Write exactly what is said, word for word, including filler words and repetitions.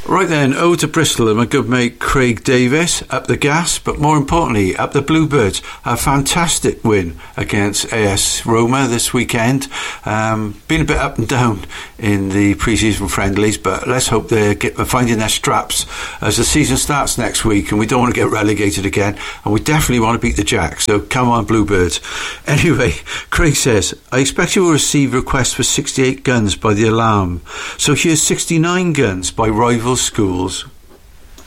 Right then, ode to Bristol and my good mate Craig Davis up the gas, but more importantly, up the Bluebirds. A fantastic win against A S Roma this weekend. Um, been a bit up and down in the pre-season friendlies, but let's hope they're get, finding their straps as the season starts next week, and we don't want to get relegated again, and we definitely want to beat the Jacks, so come on Bluebirds. Anyway, Craig says, I expect you will receive requests for sixty-eight guns by the Alarm, so here's sixty-nine guns by rival schools